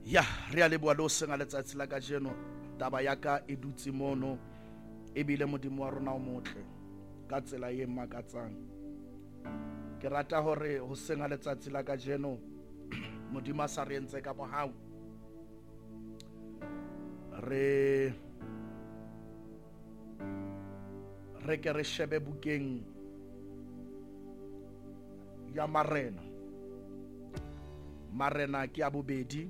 Ya re a leboha lo senga letsatsi la kajeno. Taba ya ka e dutse mono ebile modimo wa rona o motle ka tsela e makatsang. Ke rata hore ho senga letsatsi la kajeno modimo a sa re entse ka mohau. Re ke re shebe bukeng ya Marena ke ya bobedi,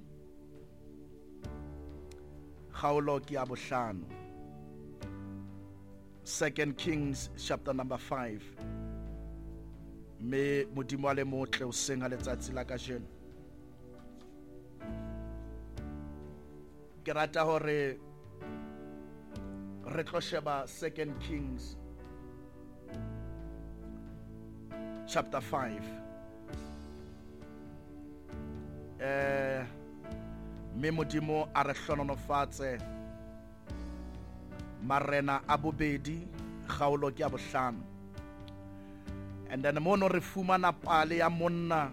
Kgaolo ke ya bohlano. 2 Kings chapter number 5. Me modimo a le motle o senga letsatsi la kajeno. Ke rata hore re tlo sheba 2 Kings chapter 5. Me modimo a re hlononofatse Marena a bobedi, Kgaolo ke ya bohlano. And then mono re fumana pale ya monna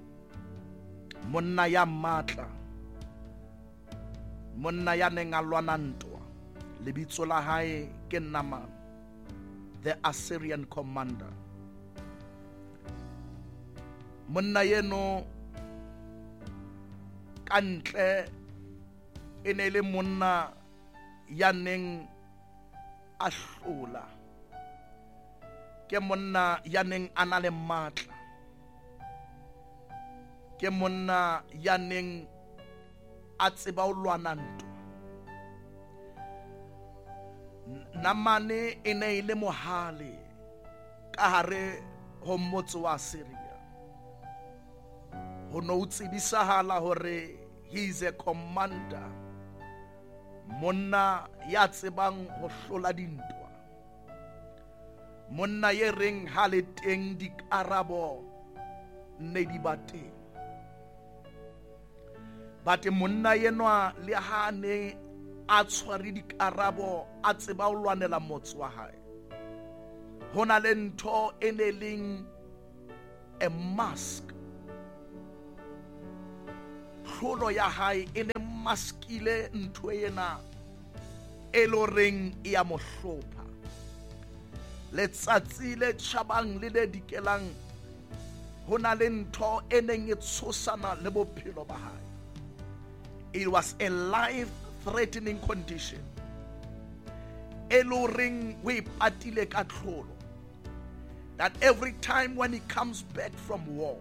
ya matla, monna ya neng a lwana ntwa, lebitso la hae ke Naaman, the Assyrian commander. Monna yeno kantle ene le monna ya neng a hlola, ke monna ya neng a na le matla, ke monna ya neng a tseba ho lwana ntwa. Naamane e ne ile mohale ka hare ho motse wa Syria. Ho no tsebisahala hore he is a commander, monna ya tsebang ho hlola dintwa, monna ye reng ha le teng dikarabo ne di ba teng. But monna yenwa le ha ne a tshware dikarabo a tseba ho lwanela motse wa hae, ho na le ntho e ne leng a mask. Hlolo ya hae e ne maskile ntho ena e lo reng e ya mo hlopha. Letsatsi le tjhabang le le dikelang ho na le ntho e neng e tshosana le bophelo ba hae. It was a life-threatening condition. E lo reng we patile ka tlholo. That every time when he comes back from war,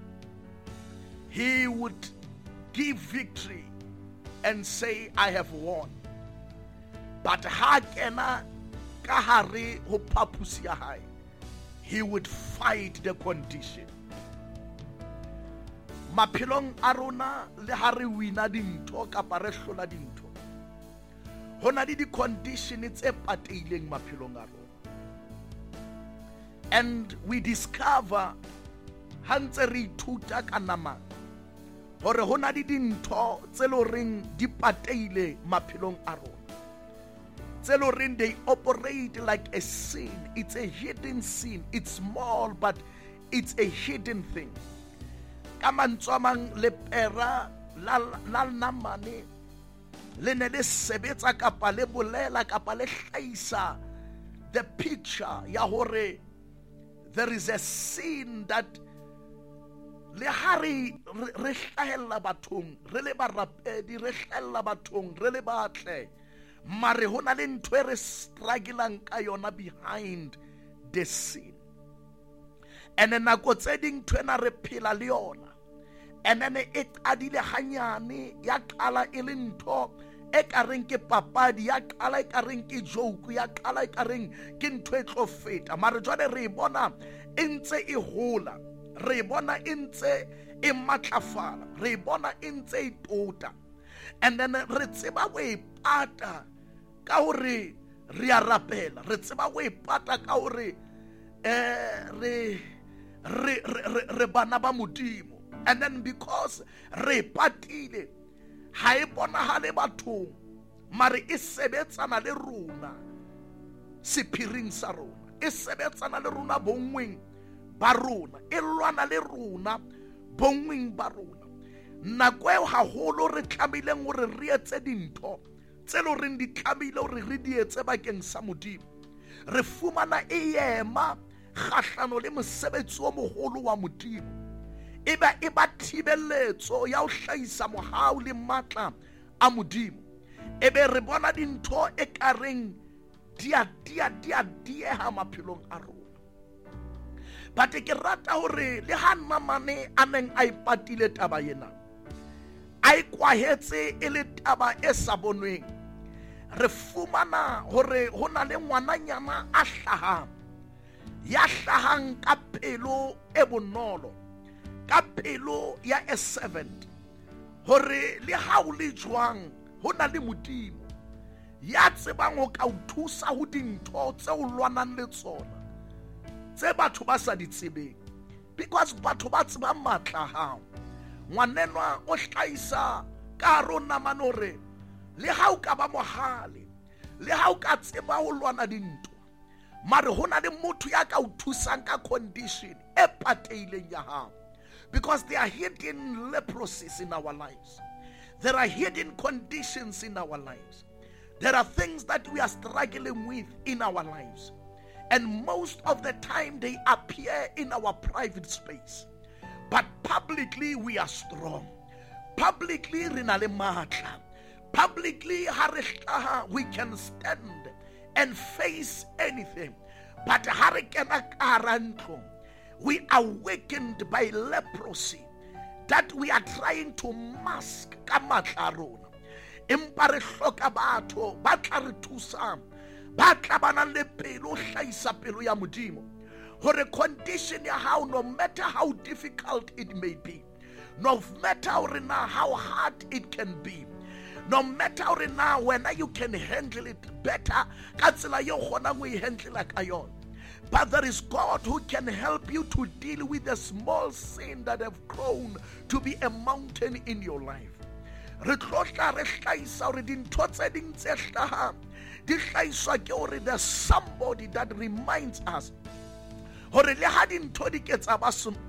he would give victory and say, I have won. But ha kena ka hare ho phapusi ya hae, he would fight the condition. Maphelong a rona le ha re wina dintho kapa re hlola dintho, ho na le di-condition tse pateileng maphelong a rona. And we discover ha ntse re ithuta ka Naaman hore ho na le dintho tse lo reng di pateile maphelong a rona, tse lo reng they operate like a sin. It's a hidden sin. It's small but it's a hidden thing. Ka mantswe a mang lepera la Naamane le ne le sebetsa kapa le bolela kapa le hlaisa the picture ya hore there is a sin that le ha re hlahella bathong re le barapedi, re hlahella bathong re le batle, mare ho na le ntho e re struggling ka yona behind the scene. And nako tse ding ntho ena re phela le yona, and then e qadile hanyane, ya qala e le ntho e ka reng ke papadi, ya qala e ka reng ke joke, ya qala e ka reng ke ntho e tlo feta, mare jwale re bona e ntse e hola, re bona e ntse e matlafala, re bona e ntse e tota. And then re tseba go e pata ka hore re a rapela, re tseba go e pata ka hore re bana ba modimo. And then because re patile, ha e bonahale bathong, mare e sebetsana le rona sephiring sa rona, e sebetsana le rona bongweng ba rona, e lwana le rona bongweng ba rona. nako eo haholo re tlamehileng hore re etse dintho tse lo reng di tlamehile hore re di etse bakeng sa Modimo. Re fumana e ema kgahlano le mosebetsi o moholo wa Modimo. E ba thibeletso ya ho hlahisa mohau le matla a Modimo. E be re bona dintho e kareng dia maphelong a rona. But ke rata hore le ha Namane a neng a ipatile taba ena, a ikwahetse e le taba e sa bonweng, re fumana hore ho na le ngwananyana a hlahang, ya hlahang ka pelo e bonolo, ka pelo ya a servant, hore le ha o le jwang ho na le Modimo ya tsebang ho ka o thusa ho dintho tse o lwanang le tsona, tse batho ba sa di tsebeng, because batho ba tseba matla hao. Ngwanenwa o hlahisa ka ro Namane hore le ha o ka ba mohale, le ha o ka tseba ho lwana dintho, mare ho na le motho ya ka o thusang ka condition e pateileng ya hao. Because there are hidden leprosies in our lives. There are hidden conditions in our lives. There are things that we are struggling with in our lives. And most of the time they appear in our private space. But publicly we are strong. Publicly re na le matla. Publicly we can stand and face anything. But we are awakened by leprosy that we are trying to mask ka matla a rona. Empa re hloka batho ba tla re thusang, ba tla bana le pelo hlahisa pelo ya Modimo, hore condition ya hao, no matter how difficult it may be, no matter how hard it can be, no matter whether you can handle it better ka tsela yo kgonang ho e handle ka yona. But there is God who can help you to deal with the small sin that have grown to be a mountain in your life. Re tlotla re hlahisa hore dintho tse ding tse hlahang di hlahiswa ke hore there's somebody that reminds us hore le ha dintho di ke tsa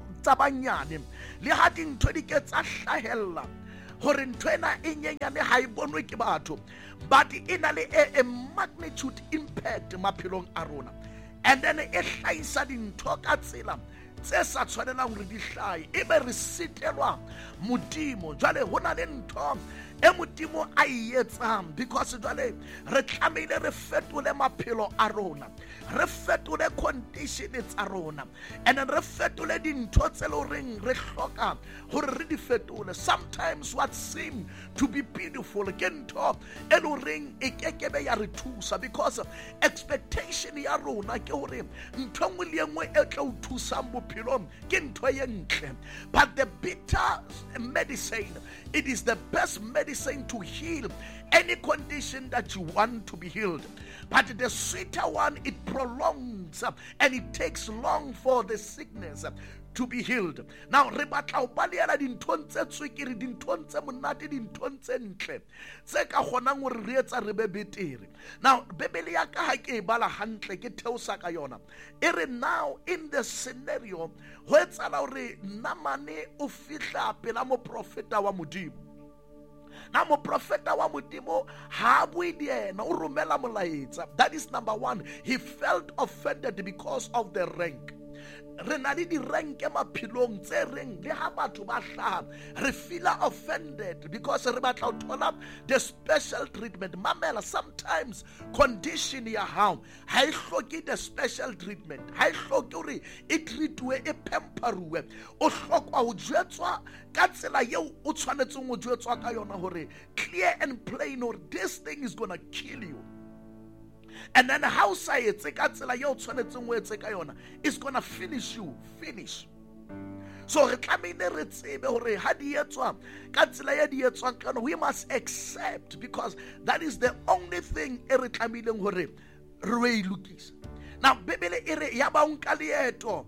banyane, le ha dintho di ke tsa hlahella, hore ntho ena e nyenyane ha e bonwe ke batho, but e na le a magnitude impact maphelong a rona. And then e hlahisa dintho ka tsela tse sa tshwanelang hore di hlahe, ebe re sitelwa Modimo. Jwale ho na le ntho e Modimo a e etsang, because jwale re tlamehile re fetole maphelo a rona, re fetole condition tsa rona, and then re fetole dintho tse lo reng re hloka hore re di fetole. Sometimes what seem to be beautiful ke ntho e lo reng e kekebe ya re thusa, because expectation ya rona ke hore ntho nngwe le nngwe e tla o thusang bophelong ke ntho ye ntle. But the bitter medicine, it is the best medicine to heal any condition that you want to be healed. But the sweeter one, it prolongs and it takes long for the sickness to be healed. Now, re batla ho baleela dinthong tse tswekere, dinthong tse monate, dinthong tse ntle tse ka kgonang hore re etsa re be betere. Now, Bebele ya ka ha ke e bala hantle ke theosa ka yona, e re now in the scenario ho etsala hore Namane o fihla pela moprofeta wa Modimo. Na moprofeta wa Modimo ha bue di ena, o romela molaetsa. That is number one. He felt offended because of the rank. Re na le di rank maphelong tse reng le ha batho ba hlaha re feel offended because re batla ho thola the special treatment. Mamela, sometimes condition ya hao ha e hloke the special treatment, ha e hloke hore e treatwe, e pamperuwe. O hlokwa ho jwetswa ka tsela yeo o tshwanetseng ho jwetswa ka yona, hore clear and plain, or this thing is gonna kill you. And then how say it's gonna finish you. Finish. So we must accept, because that is the only thing. Now, Bebele ere yaba unkalieto.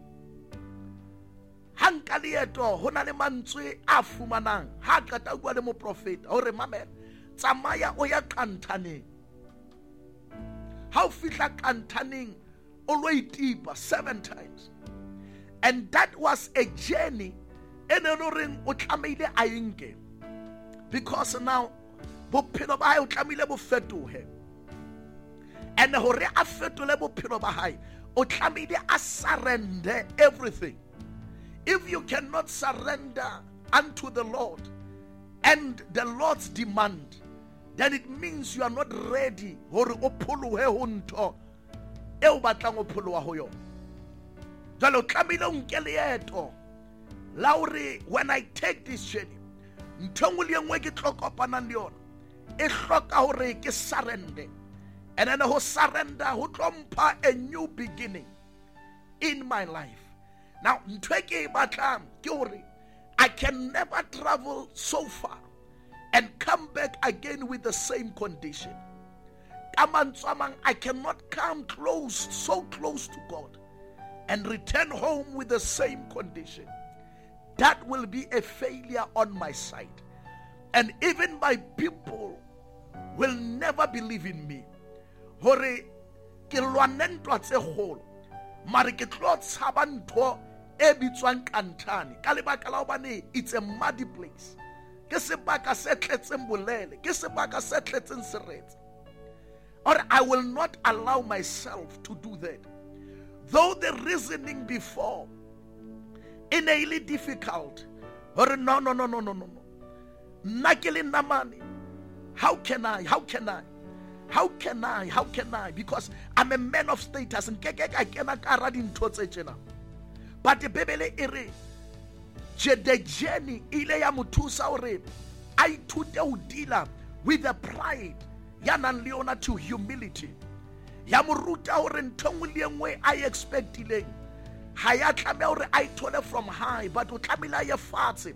Hankalieto, honale mantswe a fumanang. Ha qeta bua le mo prophet. Hore mamela, tsamaya o ya kantaneng. How fitla kantaneng o lo itipa 7 times. And that was a journey ene lo reng o tlamehile a enke, because now bophelo ba hae o tlamehile bo fetohe, and hore a fetole bophelo ba hae o tlamehile a surrender everything. If you cannot surrender unto the Lord and the Lord's demand, then it means you are not ready hore o pholohe ho ntho e o batlang o pholoha ho yona. Jwale o tlamehile o nke leeto la hore when I take this journey, ntho engwe le engwe ke tlo kopanang le yona e hloka hore ke surrender, and then ho surrender ho tlo mpha a new beginning in my life. Now ntho e ke e batlang ke hore I can never travel so far and come back again with the same condition. I cannot come so close to God and return home with the same condition. That will be a failure on my side. And even my people will never believe in me. Hore ke lwanentwa tse kgolo, mare ke tlo tshaba ntho e bitswang kantane ka lebaka la hobane it's a muddy place. Ke sebaka se tletseng bolele, ke sebaka se tletseng seretse. Or I will not allow myself to do that. Though the reasoning before innately difficult, or no. Nakele namani. How can I? Because I'm a man of status. But the Bible ere the journey ile ya muthusa ore I ithute ho deala with the pride ya nang le yona to humility. Ya moruta hore ntho engwe le engwe I expectileng ha ya tlameha hore I thole from high, but o tlamehile ya fatshe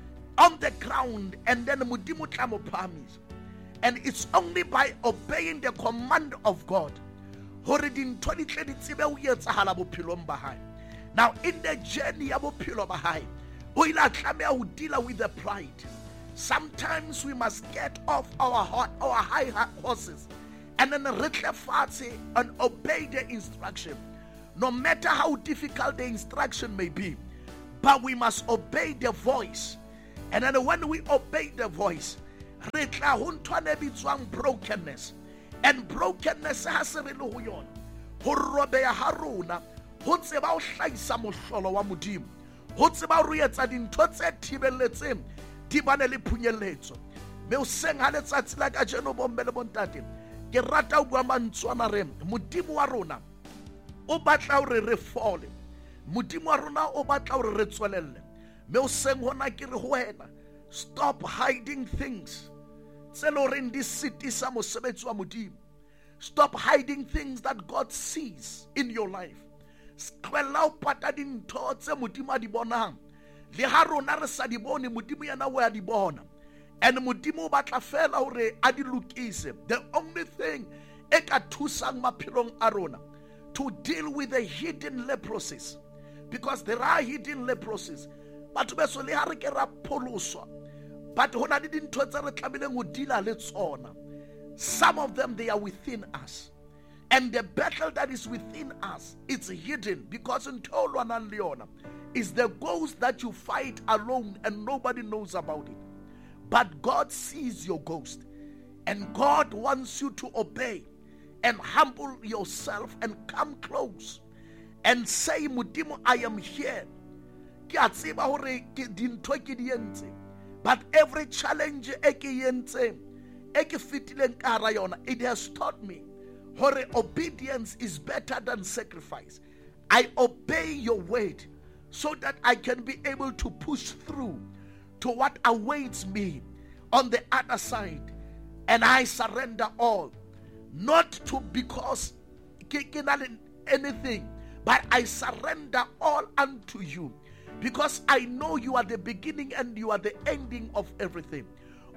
on the ground, and then modimo tla mo phahamisa. And it's only by obeying the command of God hore dintho di tle di tsebe ho etsahala bophelong ba hae. Now in the journey ya bophelo ba hae o ile a tlameha ho deal with the pride. Sometimes we must get off our high horses and then retle fatshe and obey the instruction, no matter how difficult the instruction may be. But we must obey the voice. And then when we obey the voice, retla ho ntho e bitswang brokenness. And brokenness ha se re le ho yona ho robeya ha rona ho tseba ho hlaisa mohlolo wa modimo, ho tseba ho etsa dintho tse thibelletseng di bane le phunyeletso. Me o seng ha letsatsi la ka jeno bombe le bontate, ke rata ho bua mantswana re modimo wa rona o batla hore re fole, modimo wa rona o batla hore re tswelelle. Me o seng hona ke re ho wena, stop hiding things tse lo reng di sitisa mosebetsi wa modimo. Stop hiding things that God sees in your life. Tlohella ho pata dintho tse modimo a di bonang, le ha rona re sa di bone modimo yena o a di bona. And modimo o batla fela hore a di lokise. The only thing e ka thusang maphelong a rona to deal with the hidden leprosies, because there are hidden leprosies. Batho beso le ha re ke ra pholoswa, but hona le dintho tse re tlameleng ho deala le tsona. Some of them, they are within us. And the battle that is within us, it's hidden, because until Leona is the ghost that you fight alone and nobody knows about it. But God sees your ghost, and God wants you to obey and humble yourself and come close and say, Modimo, I am here. But every challenge it has taught me hore obedience is better than sacrifice. I obey your word so that I can be able to push through to what awaits me on the other side. And I surrender all, not to because anything, but I surrender all unto you, because I know you are the beginning and you are the ending of everything.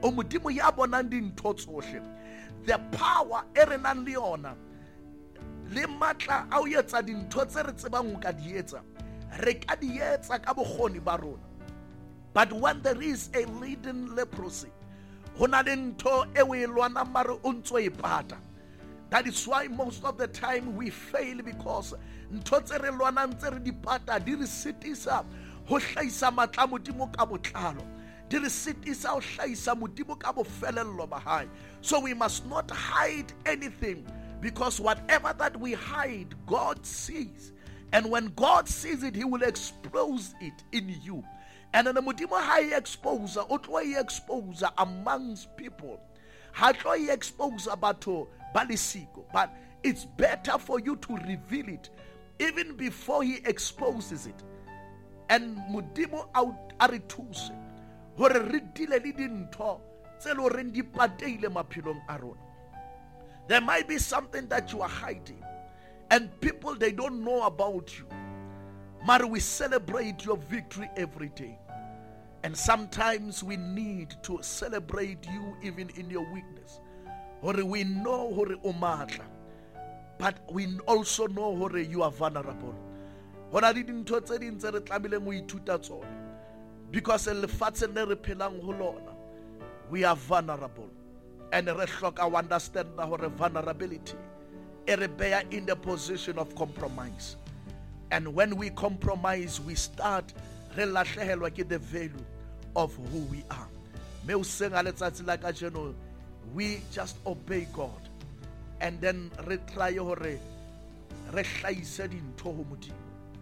The power erenan leona le matla a o etsa dintho tse re tsebang o ka di etsa, re ka di etsa ka bokgoni ba rona. But when there is a laden leprosy, hona le ntho e o e lwana mare o ntso e pata. That is why most of the time we fail, because ntho tse re lwanang tse re di pata di re sitisa ho hlaisa matla modimo ka botlalo, di re sitisa ho hlaisa modimo ka bofelello ba hae. So we must not hide anything, because whatever that we hide, God sees. And when God sees it, He will expose it in you. And then the modimo high exposer, otlo exposer amongst people. Hatlo exposer bato balisiko. But it's better for you to reveal it even before He exposes it. And modimo out arituse. Hore ridile li dintho tse lo reng di pateile maphelong a rona. There might be something that you are hiding, and people, they don't know about you. But we celebrate your victory every day. And sometimes we need to celebrate you even in your weakness. Or we know hore o matla, but we also know hore you are vulnerable. Hona di dintho tse ding tse re tlamile mo ithuta tsona, because lefatshe le re phelang ho lona, we are vulnerable. And re hloka wa understand na hore vulnerability e re beya in the position of compromise. And when we compromise, we start re lahlehelwa ke the value of who we are. Me o senga letsatsi la ka jeno, we just obey God, and then re try hore re hlaise dintho ho modimo.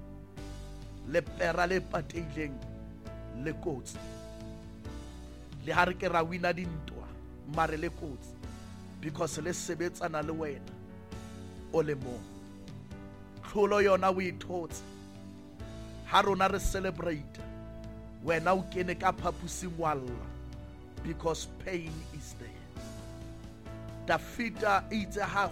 Le pera le pateileng le kotsi, le ha re ke ra wina dintwa mare le kotsi, because le sebetsana le wena o le mo. Tlholo yona o ithotse, ha rona re celebrate, wena o kene ka phapusing wa lla, because pain is there. Dafita itse ha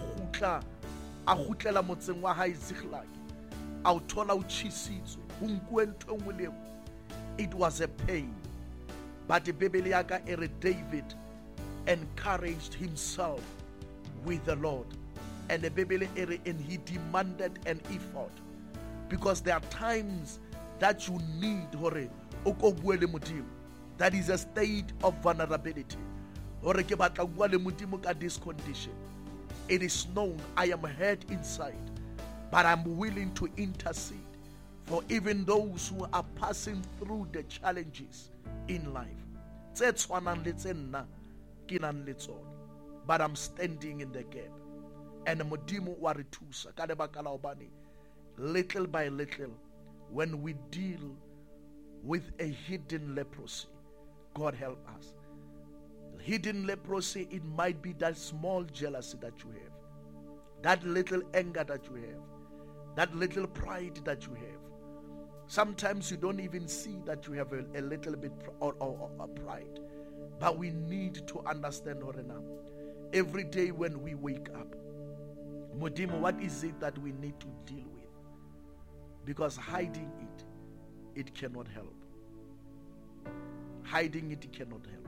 a gutlela motseng wa hae Ziklag, a o thola o tjhisitswe, ho nkuwe ntho engwe le engwe. It was a pain. But the Bible yaka ere David encouraged himself with the Lord. And the Bible ere, and he demanded an effort, because there are times that you need hore okobue le modimo. That is a state of vulnerability. Hore ke batla bua le modimo ka this condition. It is known I am hurt inside, but I'm willing to intercede for even those who are passing through the challenges in life. Tse tshwanang le tse nna ke nang le tsona, but I'm standing in the gap. And modimo wa re thusa ka lebaka la hobane little by little, when we deal with a hidden leprosy, God help us. Hidden leprosy, it might be that small jealousy that you have, that little anger that you have, that little pride that you have. Sometimes you don't even see that you have a little bit of pride. But we need to understand, Horena, every day when we wake up, modimo, what is it that we need to deal with? Because hiding it cannot help. Hiding it cannot help.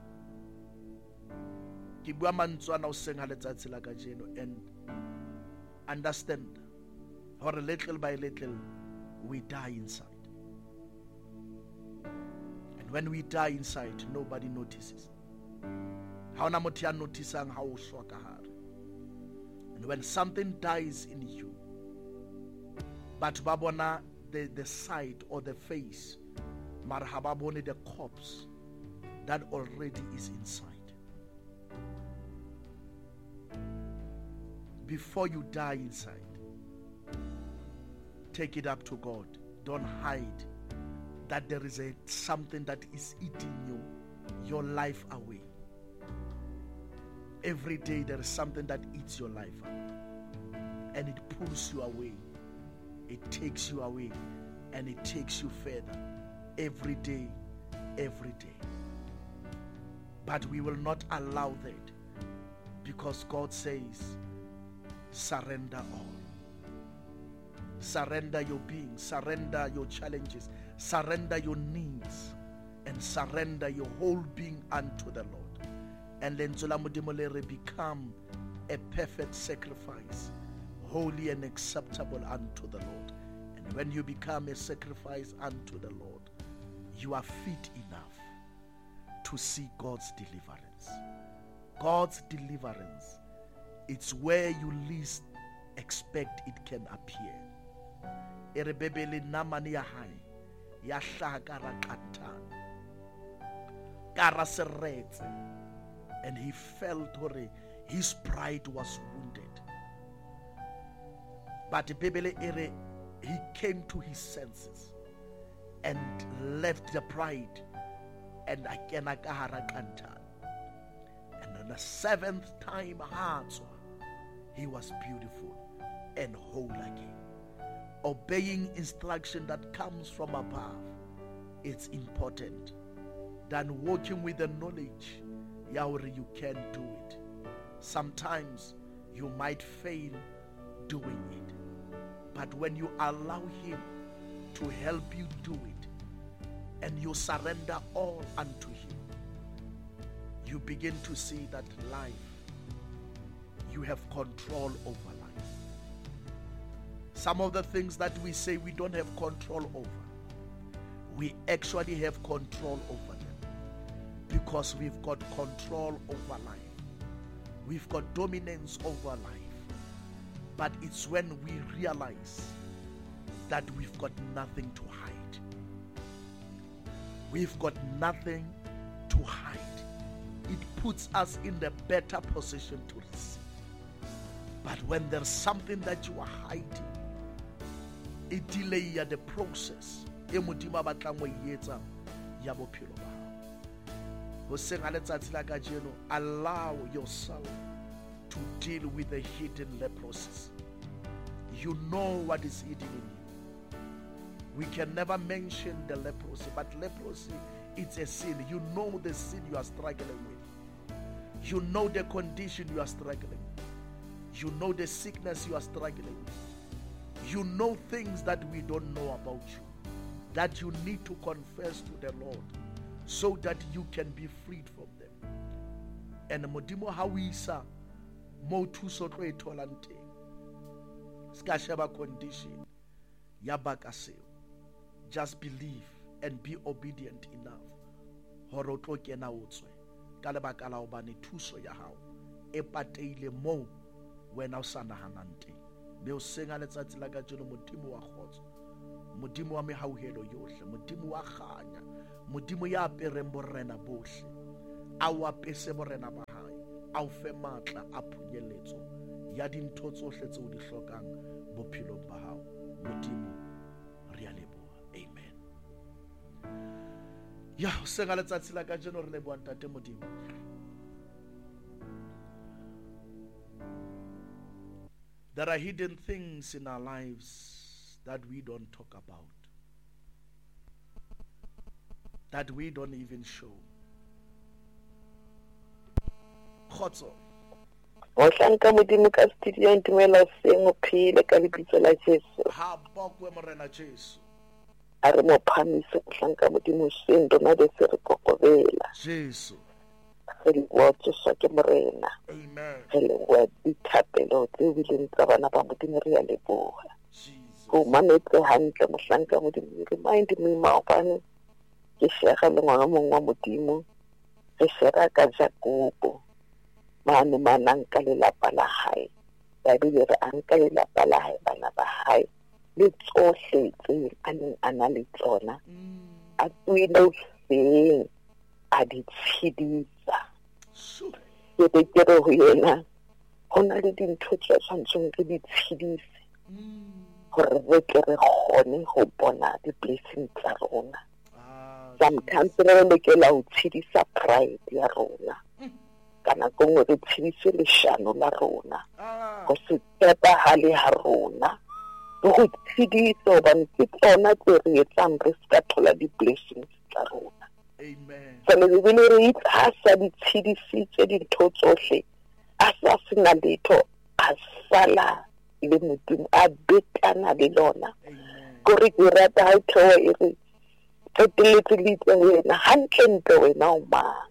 Ke bua mantswana o senga letsatsi la ka jeno, and understand, or little by little we die inside. And when we die inside, nobody notices. Ha ona motho ya notisang ha o shwa ka hare. And when something dies in you, but ba bona the side or the face, mar ha ba bone the corpse that already is inside. Before you die inside, take it up to God. Don't hide that there is something that is eating your life away. Every day there is something that eats your life away, and it pulls you away, it takes you away, and it takes you further every day, every day. But we will not allow that, because God says, surrender all. Surrender your being, surrender your challenges, surrender your needs, and surrender your whole being unto the Lord. And then Zolamudimolere become a perfect sacrifice, holy and acceptable unto the Lord. And when you become a sacrifice unto the Lord, you are fit enough to see God's deliverance. God's deliverance, it's where you least expect it can appear. Erebebele namani ya hai, ya hlaha ka hara kantana ka hara seretse, and he felt hore his pride was wounded. But Bibele ere, he came to his senses and left the pride and akena ka hara kantana. And on the 7th time, he was beautiful and whole again. Obeying instruction that comes from above, it's important than walking with the knowledge you can do it. Sometimes you might fail doing it, but when you allow him to help you do it and you surrender all unto him, you begin to see that life, you have control over life. Some of the things that we say we don't have control over, we actually have control over them, because we've got control over life. We've got dominance over life. But it's when we realize that we've got nothing to hide. We've got nothing to hide. It puts us in the better position to receive. But when there's something that you are hiding, it delays the process. Allow yourself to deal with the hidden leprosy. You know what is hidden in you. We can never mention the leprosy, but leprosy, it's a sin. You know the sin you are struggling with. You know the condition you are struggling with. You know the sickness you are struggling with. You know things that we don't know about you, that you need to confess to the Lord so that you can be freed from them. And modimo hawisa mo thuso tlo e tholang teng. Ska sheba condition ya baka seo. Just believe and be obedient enough hore o tlo kena o tswe ka lebaka la hobane thuso ya hao e pateile mo wena o sa nahanang teng. Be o senga letsatsi la ka jeno modimo wa khotso, modimo wa mehauhelo yohle, modimo wa kganya, modimo ya apereng borena bohle, a o apese borena ba hae, a o fe matla a phunyeletso ya dintho tsohle tse o di hlokang bophelong ba hao. Modimo re a leboha. Amen. Ya o senga letsatsi la ka jeno re leboha ntate modimo. There are hidden things in our lives that we don't talk about, that we don't even show. Khotso. O hlanka modimo ka studio ntumela seng o phile ka lebitso la Jesu. Ha bokwe morena Jesu. A re mo phamise o hlanka modimo seng rona be se re kokobela. Jesu. Re wa tsosa ke morena. Amen. Re wa dithapelo tse bileng tsa bana ba modimo re a leboha. Jesus. Go mametse hantle mo hlanka modimo re mind me maopane ke shega le ngwana mongwe wa modimo re shera ka Jakobo mane manang ka lelapa la hae ba bile re anka lelapa la hae bana ba hae le tsohle tse a na le tsona a tswile seng a di tshedisa ke be ke re ho yena ho na le dintho tse tshwantseng re di tshedise gore re tle re kgone ho bona di-blessing tsa rona. Sometimes re lokela ho tshedisa pride ya rona kana kongwe re tshedise leshano la rona go se tshepahale ha rona le go tshedisa hobane ke tsona tse re etsang re ska thola di-blessings tsa rona. Amen. So le bile re itsa di tshedisitse dintho tsohle a sa sena letho a sala le modimo a betana le lona gore ke rata ha thewa e re tsoteletse le tse wena hantle ntle wena o mang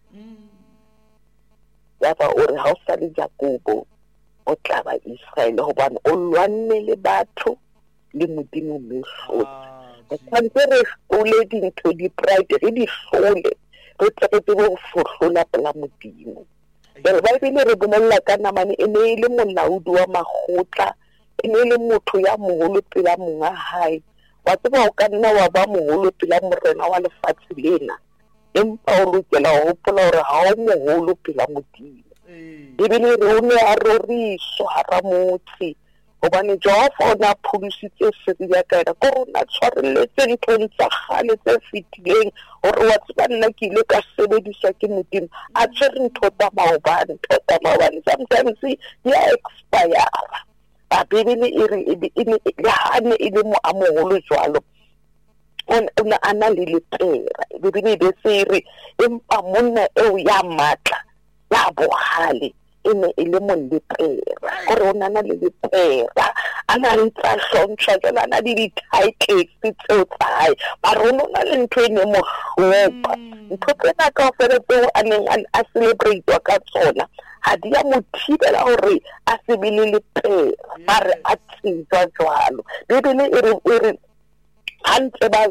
ya ba o re ha o sa le Jakobo o tla ba Israel hobane o lwanne le batho le modimo mehlodi. Tshwantse re hlole dintho di-pride re di hlole re tsebe go fohlola pela modimo. Jale Baebele re bolela ka namane e ne e le molaodi wa makgotla, e ne e le motho ya moholo pela monga hae wa tseba o ka nna wa ba moholo pela morena wa lefatshe lena empa o lokela ho hopola hore ha o moholo pela Modimo. Ebile o ne a roriswa hara motse hobane Jehova o ne a pholositse seria ka ena ko rona tshwarelletse nthong tsa kgale tse fetileng hore wa tseba nna ke ile ka sebediswa ke Modimo a tshwere ntho tsa maobane sometimes di a expire. Bibele e re le ha ne e le mo a moholo jwalo o ne a na le lepera. Bibele e be se re empa monna eo ya matla ya bohale e ne e le molepera gore o na le lepera a na ntsa hlontshwa jwale a na le di-titles tseo tsa hae mara o na le ntho e ne mo hlopa ntho tsena kaofela tseo a neng a celebrate-wa ka tsona ha di ya mo thibela hore a se be le lepera mare a tsitswa jwalo. Bibele e re hantle ba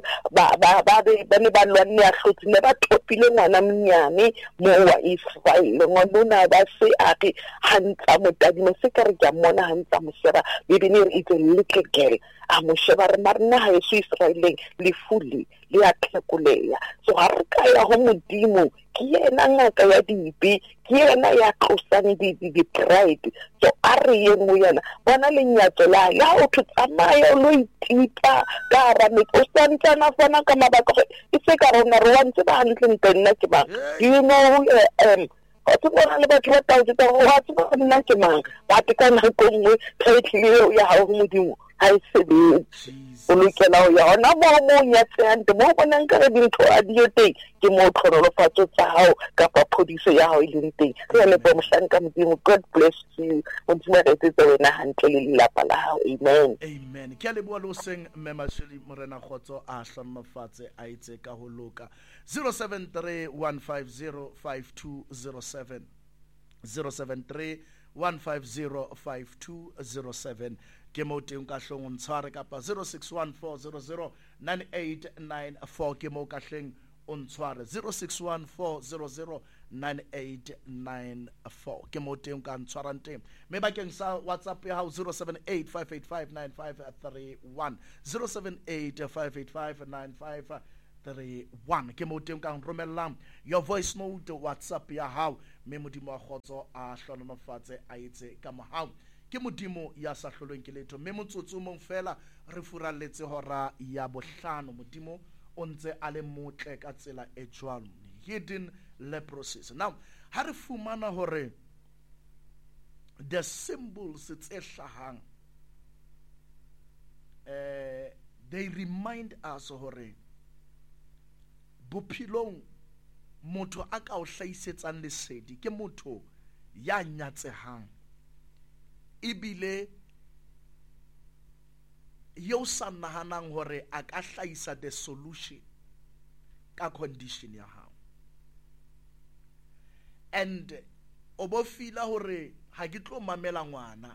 ne ba lwanne a hlotse ne ba topile ngwana monyane mo wa Israel ngwana ba se a re hantsa motadimo se ka re ke mmona hantsa moseba. Bibele e itse little girl a mo sheba re marina ha yesu Israeleng le fuli le a tlekuleya. So ha re ka ya ho Modimo ke yena ngaka ya dibe ke yena ya tlosang di-pride. So a re yeng ho yena bona lenyatso la ya o tsamaya lo itipa ka hara o santsana fana ka mabaka e se ka rona re wa ntse ba hantle nna ke bang you know who I am. O tsona le batho ba tao tsa ho wa tsona nna ke mang ba tekana go nngwe title ya ha ho Modimo ha e sebetse o lokela ho ya hona mo nyatsehante mo bona nkare dintho a di teng ke mo tlhonolofatso tsa hao kapa phodiso ya hao e leng teng re le bo mohlanka Modimo. God bless you Modimo re tse wena hantle le lelapa la hao. Amen. Amen. Ke a leboha lo seng Mmemashili Morena Khotso a hlonolofatse a itse ka ho loka 073-150-5207 073-150-5207 ke mo teng ka hlong o ntshware kapa 0614009894 ke mo ka hleng o ntshware 0614009894 ke mo teng ka ntshwarang teng me bakeng sa WhatsApp ya hao 0785859531 0785859531 ke mo teng ka romella your voice note WhatsApp ya hao me Modimo wa Khotso a hlonolofatse a itse ka mohau ke Modimo ya sa hlolweng ke letho me motsotso mong fela re furalletse hora ya bohlano. Modimo o ntse a le motle ka tsela e jwalo hidden leprosy. Now ha re fumana hore the symbols tse hlahang they remind us hore bophelong motho a ka o hlaisetsang lesedi ke motho ya nyatsehang ibile yo sa nahanang hore a ka hlaisa the solution ka condition ya hao and o bo fila hore ha ke tlo mamela ngwana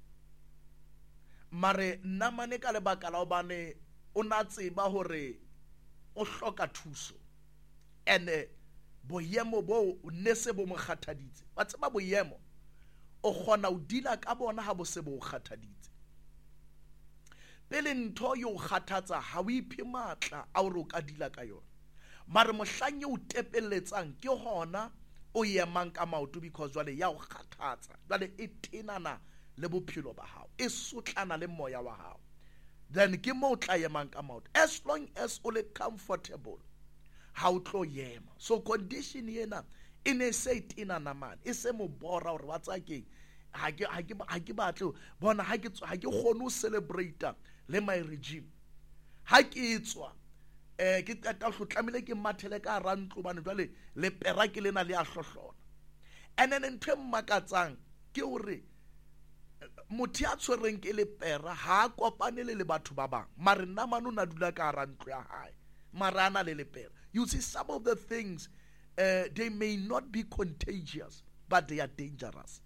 mare nna mane ka lebaka la obane o na tseba hore o hloka thuso ene boyemo bo ne se bo mo kgathaditse ba tseba boyemo o kgona o dila ka bona ha bo se bo kgathaditse pele ntho yo kgathatsa ha o iphe matla a o ka dila ka yona mare mohlang o tepelletsang ke hona o yemang ka maoto because jwale ya o kgathatsa jwale e tenana le bophelo ba hao e sotlana le moya wa hao then ke mo tla yemang ka maoto as long as o le comfortable ha o tlo yema. So condition yena ine se tenana man e se mo bora hore wa tsakeng ha ke batle bona ha ke kgone ho celebrate le my regime ha ke etswa ke qeta ho tlamile ke mathele ka rantlo bane jwale le pera ke lena le a hlohlona and then ntwe mmakatsang ke hore motho ya tshwereng ke le pera ha kopane le batho ba bang mare nna mano na dula ka rantlo ya hae marana le pera. You see, some of the things they may not be contagious but they are dangerous.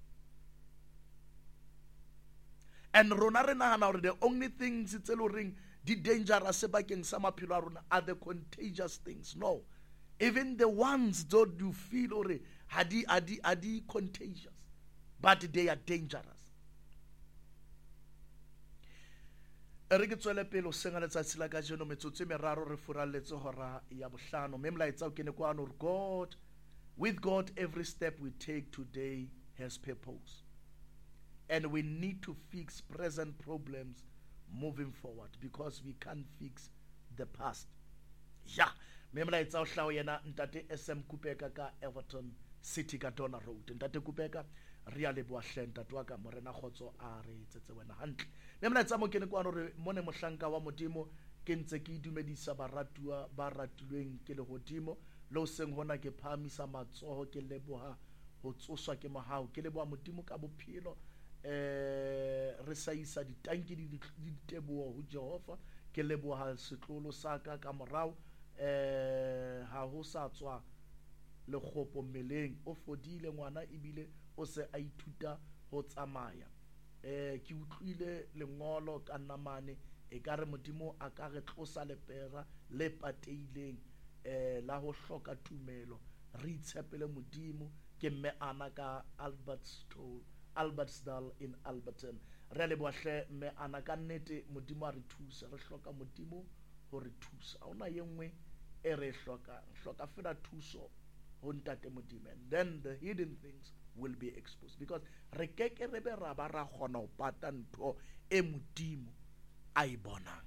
And rona re nahana hore the only things it's ring the dangerous bakeng sa maphelo a rona are the contagious things. No, even the ones that you feel or are contagious, but they are dangerous. re ke tswele pele o senga letsatsi la ka jeno metsotso e meraro re furalletse hora ya bohlano mme molaetsa o kene kwano re with God every step we take today has purpose and we need to fix present problems moving forward because we can't fix the past. Yeah, mme molaetsa o hlaho yena ntate SM Kupeka ka Everton City ka Donna Road. Ntate Kupeka re a leboha hle ntate wa ka Morena Kgotso a re tsetse wena hantle. Mme molaetsa mo kene kwano re mone mohlanka wa modimo ke ntse ke dumedisa baratua ba ratilweng ke le hodimo lo seng hona ke phamisa matsoho ke leboha ho tsoswa ke mohau ke leboha modimo ka bophelo re sa isa ditanki di diteboho ho Jehova ke leboha setlolo sa ka morao ha ho sa tswa le khopo meleng o fodile ngwana ebile o se a ithuta ho tsamaya ke utlwile lengolo ka namane e ka re modimo a ka re tlosa lepera le pateileng la ho hloka tumelo re itshepele modimo ke mme ana ka Albertsdal in Alberton re le bohle mme ana ka nnete modimo a re thusa re hloka modimo ho re thusa ha ona yengwe e re hloka fela thuso ho ntate modimo and then the hidden things will be exposed because re keke re be ra ba ra kgona ho pata ntho e modimo a e bonang.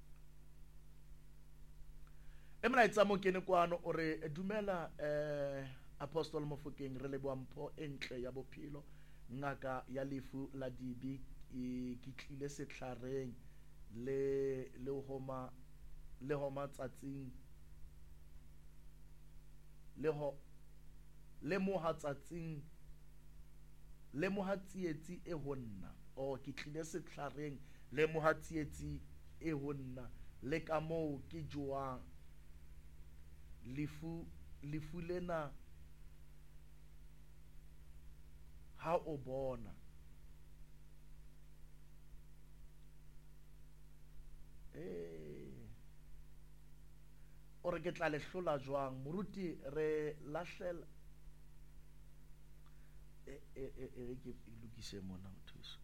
Emlaetsa mo kene kwano o re dumela Apostle Mofokeng re leboha mpho entle ya bophelo ngaka ya lefu la dibi ke tlile setlareng le homa tsatsing le mohatsietsi e honna o ke tlile setlareng le mohatsietsi e honna le ka moo ke joang lefu lena ha o bona o re ke tla le hlola jwang moruti re lahlela ke lokise mona mothuso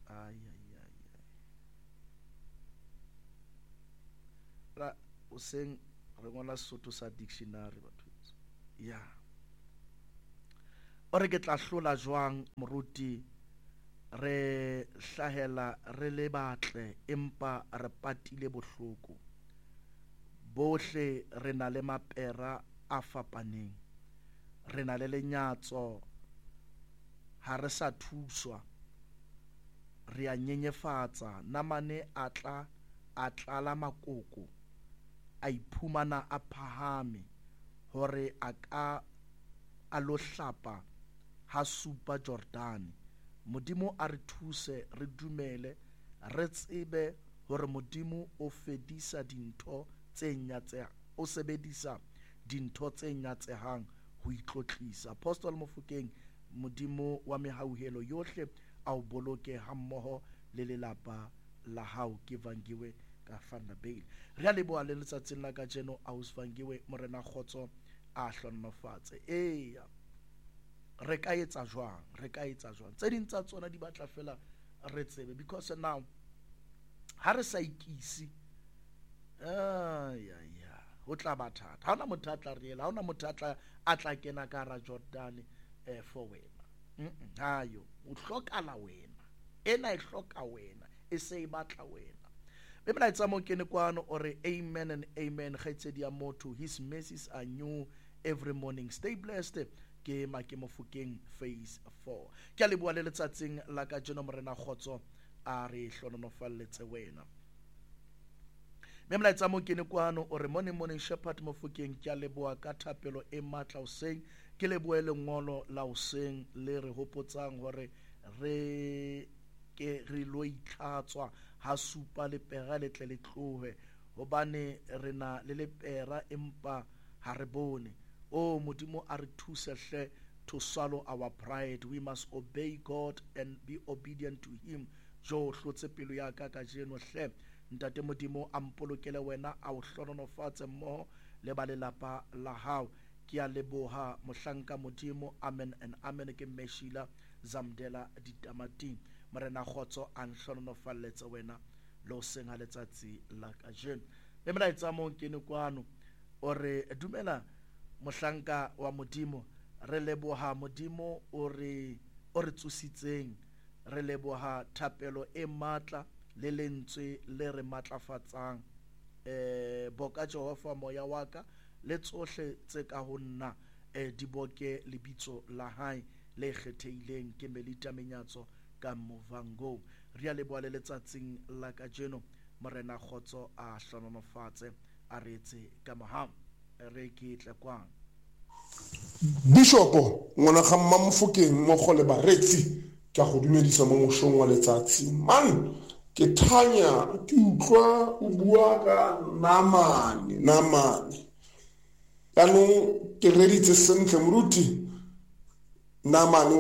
ra o seng re ngola Sesotho sa dictionary batho ya o re ke tla hlola jwang moruti re hlahela re le batle empa re patile bohloko bohle re na le mapera a fapaneng re na le lenyatso ha re sa thuswa re a nyenyefatsa namane a tlala makoko a iphumana a phahame hore a ka a lo hlapa ha supa Jordan modimo a re thuse re dumele re tsebe hore modimo o fedisa dintho tse nyatsehang o sebedisa dintho tse nyatsehang ho itlotlisa. Apostle Mofokeng modimo wa mehauhelo yohle a o boloke ha mmoho le lelapa la hao ke Vangiwe ka Vanderbijl re a leboha le letsatsing la ka jeno aus Vangiwe Morena Kgotso a hlonofatse re ka etsa jwang tse ding tsa tsona di batla fela re tsebe because now ha re sa ikisi ho tla bathata ha ona motho a tla riela ha ona motho a tla kena ka ra Jordan for wena hayo o hlokala wena ena e hloka wena e se e batla wena be molaetsa mo kene kwano ore amen and amen khaitsedi ya motho his mercies are new every morning stay blessed ke Mofokeng phase 4 ke a leboha le letsatsing la ka jeno Morena Kgotso a re hlononofalletse wena mme molaetsa mo kene kwano ore morning shepherd Mofokeng ke a leboha ka thapelo e matla o seng ke leboha lengolo la o seng le re hopotsang hore re lo itlhatswa ha supa le pera le tle le tlohe hobane re na le lepera empa ha re bone modimo a re thuse hle to swallow our pride we must obey God and be obedient to him jo hlotse pelo ya ka jeno hle ntate modimo a mpolokele wena a o hlononofatse mmoho le ba lelapa la hao ke a leboha mohlanka modimo amen and amen ke Meshila Zamdela Ditamating Morena Kgotso a nhlonolofalletse wena le o senga letsatsi la kajeno. Le melaetsa mo kene kwano o re dumela mohlanka wa modimo, re leboha modimo o re tsositseng, re leboha thapelo e matla le lentswe le re matlafatsang boka Jehova moya wa ka le tsohle tse ka ho nna di boke lebitso la hae le kgethehileng ke Melita Menyatso ka Movango. Re a leboha le letsatsing la kajeno, morena Kgotso a hlononofatse a re etse ka moham re ke tle kwang Bishopo ngwana ga Mmamofokeng mo go le baretsi ka go dumedisa mo moshong wa letsatsi. Man ke thanya ke utlwa o bua ka namane kanong ke reditse sentle moruti. Namane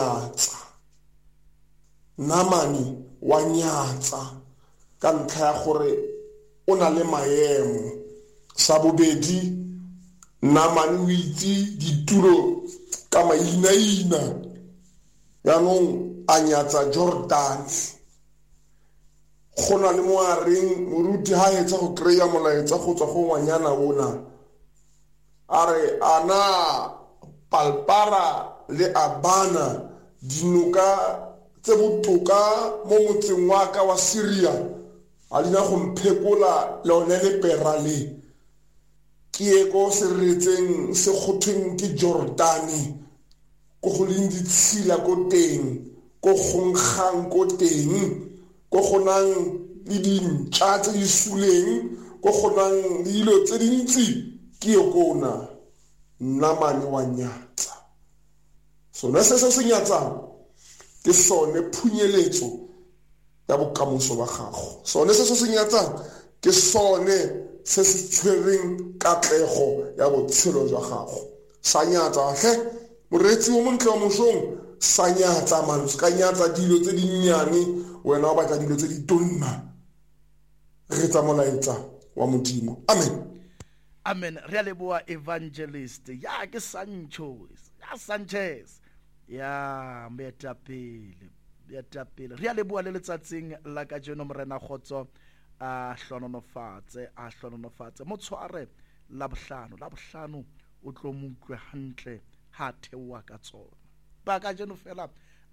wa nyatsa ka ntlha ya gore o na le maemo. Sa bobedi, Namane o itse dituro ka mainaina yanong a nyatsa Jordan. Go na le moareng moruti ha etsa go kreya molaetsa go tswa go ngwanyana ona a re ana Palpara le Abana dinoka tse botoka mo motseng wa ka wa Syria a dina go mphekola lone le perale ke e go seretseng se gothweng ke Jordani go go leng ditshila ko teng go gonkgang ko teng go gonang le dintša tse di suleng go gonang le dilo tse dintsi ke e kona. Namane wa nyatsa sone se se nyatsang ke sone phunyeletso ya bokamoso ba gago. Sone se se nyatsang ke sone se se tshwereng katlego ya botshelo jwa gago. Sa nyatsa hle moretsi o montle wa moshong, sa nyatsa man, ka nyatsa dilo tse di nnyane wena o batla dilo tse di tonna. Re tsa molaetsa wa modimo. Amen. Amen. Re a leboha evangelist ya ke Sanchez ya moetapele. Re a leboha le letsatsing la kajeno morena Kgotso a hlononofatse mo tshware la bohlano o tlo mo utlwe hantle ha theowa ka tsona ba kajeno fela